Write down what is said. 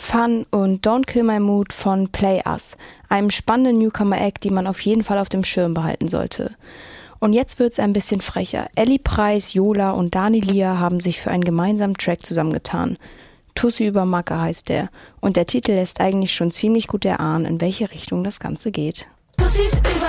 Fun und Don't Kill My Mood von Play Us, einem spannenden Newcomer-Act, die man auf jeden Fall auf dem Schirm behalten sollte. Und jetzt wird's ein bisschen frecher. Ellie Preis, Yola und Dani Lia haben sich für einen gemeinsamen Track zusammengetan. Tussi über Macke heißt der. Und der Titel lässt eigentlich schon ziemlich gut erahnen, in welche Richtung das Ganze geht.